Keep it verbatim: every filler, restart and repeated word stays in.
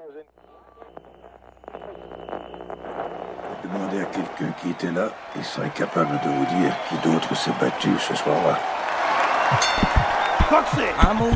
Demandez à quelqu'un qui était là, il serait capable de vous dire qui d'autre s'est battu ce soir-là. Un mot